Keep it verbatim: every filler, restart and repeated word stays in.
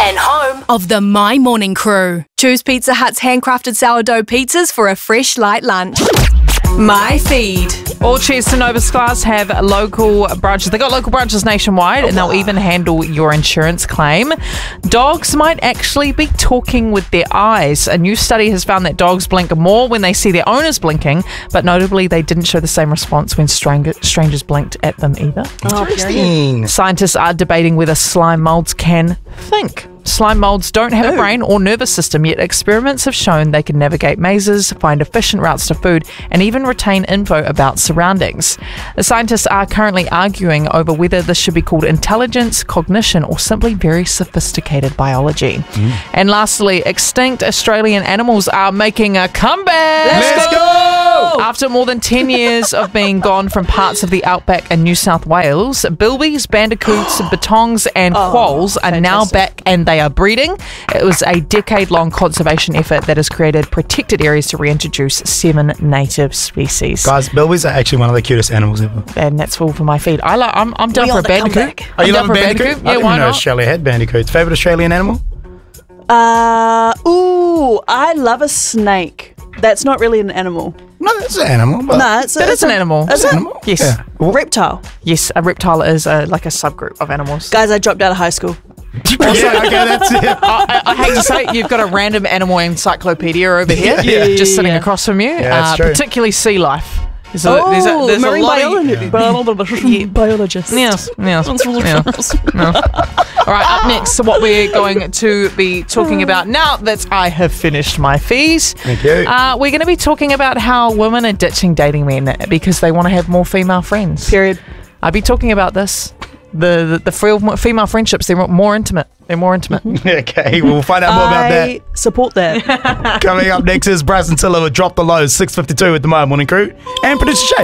and home of the My Morning Crew. Choose Pizza Hut's handcrafted sourdough pizzas for a fresh light lunch. My Feed. All cheers to Novus Glass have local branches. They got local branches nationwide, and they'll even handle your insurance claim. Dogs might actually be talking with their eyes. A new study has found that dogs blink more when they see their owners blinking, but notably they didn't show the same response when strang- strangers blinked at them either. Interesting. Scientists are debating whether slime molds can think. Slime molds don't have a brain or nervous system, yet experiments have shown they can navigate mazes, find efficient routes to food, and even retain info about surroundings. The scientists are currently arguing over whether this should be called intelligence, cognition, or simply very sophisticated biology. Mm. And lastly, extinct Australian animals are making a comeback. Let's go! After more than ten years of being gone from parts of the outback in New South Wales, bilbies, bandicoots, bitongs, and Oh, quolls are now fantastic. back and they are breeding. It was a decade-long conservation effort that has created protected areas to reintroduce seven native species. Guys, bilbies are actually one of the cutest animals ever. And that's all for my feed. I like. I'm, I'm down We for a on the bandicoot. comeback. Oh, you I'm love down a for bandicoot? I Yeah, didn't why even know not? Australia had bandicoots. Favorite Australian animal? Uh, ooh, I love a snake. That's not really an animal. No, that's an animal. But No, it's, a, That it's is an a animal. Is it? animal? Yes. Yeah. Well, Reptile. Yes, a reptile is a, like a subgroup of animals. Guys, I dropped out of high school. yeah, okay, that's it. I, I hate to say it, you've got a random animal encyclopedia over here, Yeah, yeah, just sitting yeah. across from you. Yeah, that's uh, true. Particularly sea life. There's a, Oh, there's a, there's marine a lot biology. of, Biologist. Biologist. Yes, yes, yes. No. All right, up next, what we're going to be talking about now that I have finished my fees. Thank you. Uh, we're going to be talking about how women are ditching dating men because they want to have more female friends. Period. I'll be talking about this. The the, the free- female friendships, they're more intimate. They're more intimate. Okay, we'll find out more about I support that. that. Coming up next is Bryson Tiller with Drop the Lows, six fifty-two with the My Morning Crew, and producer Shay.